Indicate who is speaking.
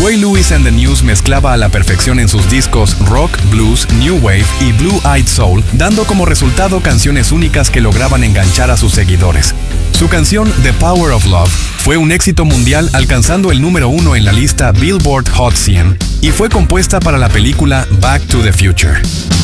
Speaker 1: Huey Lewis and the News mezclaba a la perfección en sus discos rock, blues, new wave y blue-eyed soul, dando como resultado canciones únicas que lograban enganchar a sus seguidores. Su canción The Power of Love fue un éxito mundial, alcanzando el número 1 en la lista Billboard Hot 100, y fue compuesta para la película Back to the Future.